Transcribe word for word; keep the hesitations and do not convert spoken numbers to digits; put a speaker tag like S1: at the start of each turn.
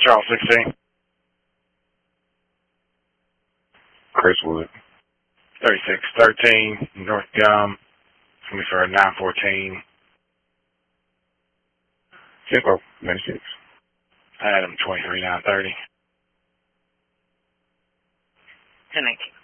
S1: Charles sixteen.
S2: Chris Wood.
S1: thirty-six thirteen, North Gum, for nine fourteen.
S2: Simcoe, ninety-six.
S1: Adam, twenty-three nine thirty.
S3: ten nineteen.